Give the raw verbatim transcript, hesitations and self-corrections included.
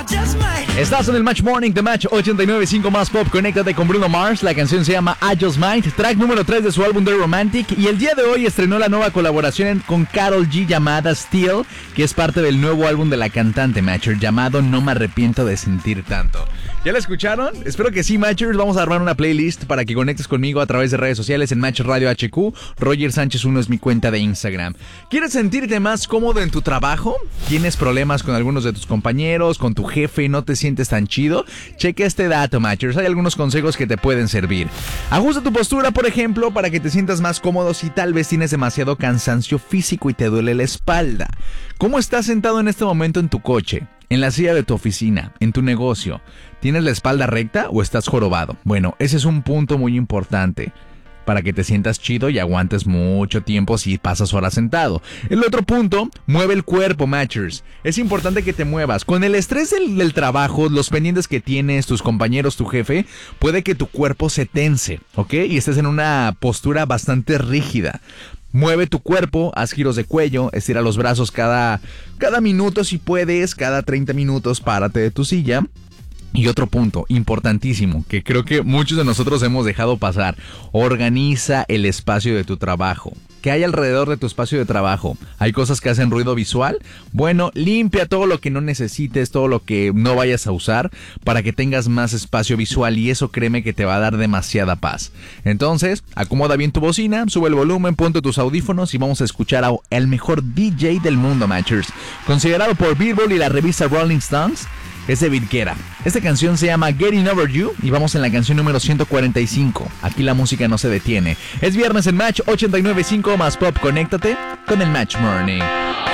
Estás en el Match Morning de Match ochenta y nueve punto cinco más Pop. Conéctate con Bruno Mars. La canción se llama I Just Might, track número tres de su álbum The Romantic. Y el día de hoy estrenó la nueva colaboración con Karol G llamada Still, que es parte del nuevo álbum de la cantante Matcher llamado No Me Arrepiento de Sentir Tanto. ¿Ya la escucharon? Espero que sí, Matchers. Vamos a armar una playlist para que conectes conmigo a través de redes sociales en Match Radio H Q. Roger Sánchez uno es mi cuenta de Instagram. ¿Quieres sentirte más cómodo en tu trabajo? ¿Tienes problemas con algunos de tus compañeros, con tu jefe y no te sientes tan chido? Cheque este dato, Matchers. Hay algunos consejos que te pueden servir. Ajusta tu postura, por ejemplo, para que te sientas más cómodo si tal vez tienes demasiado cansancio físico y te duele la espalda. ¿Cómo estás sentado en este momento en tu coche? En la silla de tu oficina, en tu negocio, ¿tienes la espalda recta o estás jorobado? Bueno, ese es un punto muy importante para que te sientas chido y aguantes mucho tiempo si pasas horas sentado. El otro punto, mueve el cuerpo, Matchers. Es importante que te muevas. Con el estrés del, del trabajo, los pendientes que tienes, tus compañeros, tu jefe, puede que tu cuerpo se tense, ¿ok? Y estés en una postura bastante rígida. Mueve tu cuerpo, haz giros de cuello, estira los brazos cada, cada minuto si puedes, cada treinta minutos párate de tu silla. Y otro punto importantísimo que creo que muchos de nosotros hemos dejado pasar: organiza el espacio de tu trabajo. ¿Qué hay alrededor de tu espacio de trabajo? ¿Hay cosas que hacen ruido visual? Bueno, limpia todo lo que no necesites, todo lo que no vayas a usar, para que tengas más espacio visual, y eso créeme que te va a dar demasiada paz. Entonces, acomoda bien tu bocina, sube el volumen, ponte tus audífonos y vamos a escuchar al mejor D J del mundo, Matchers. Considerado por Billboard y la revista Rolling Stones, es David Guetta. Esta canción se llama Getting Over You y vamos en la canción número ciento cuarenta y cinco. Aquí la música no se detiene. Es viernes en Match ochenta y nueve punto cinco más Pop. Conéctate con el Match Morning.